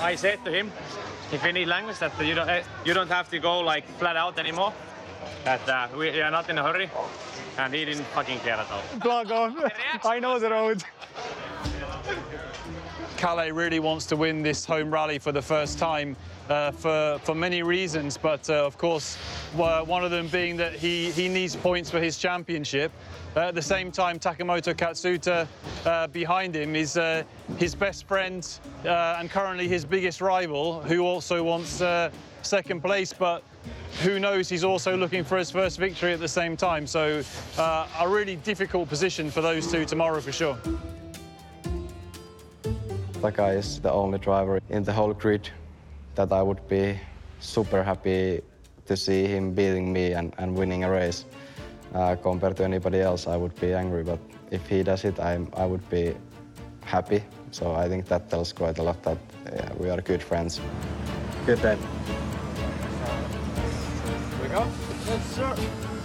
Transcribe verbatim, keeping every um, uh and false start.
I said to him, if any language, that you don't uh, you don't have to go like flat out anymore. That uh, we are not in a hurry, and he didn't fucking care at all. Plug off. I know the road. Kalle really wants to win this home rally for the first time uh, for, for many reasons, but uh, of course, uh, one of them being that he, he needs points for his championship. Uh, at the same time, Takamoto Katsuta uh, behind him is uh, his best friend uh, and currently his biggest rival, who also wants uh, second place, but who knows, he's also looking for his first victory at the same time. So uh, a really difficult position for those two tomorrow for sure. Taka is the only driver in the whole grid that I would be super happy to see him beating me and, and winning a race. Uh, compared to anybody else, I would be angry, but if he does it, I'm, I would be happy. So I think that tells quite a lot that yeah, we are good friends. Good day. Here we go. Yes, sir.